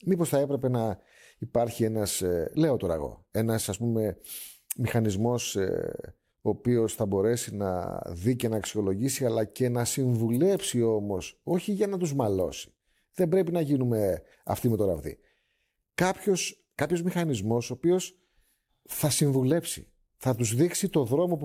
Μήπως θα έπρεπε να υπάρχει ένας, λέω τώρα εγώ, ένας ας πούμε μηχανισμός ο οποίος θα μπορέσει να δει και να αξιολογήσει, αλλά και να συμβουλέψει όμως, όχι για να τους μαλώσει. Δεν πρέπει να γίνουμε αυτοί με το ραβδί. Κάποιος μηχανισμός ο οποίος θα συμβουλέψει, θα τους δείξει το δρόμο που